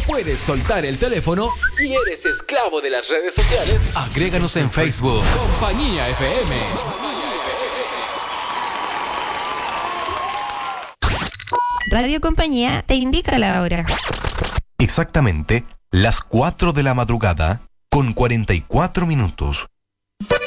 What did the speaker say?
puedes soltar el teléfono y eres esclavo de las redes sociales, agréganos en Facebook. Compañía FM. Radio Compañía te indica la hora. Exactamente las 4 de la madrugada con 44 minutos.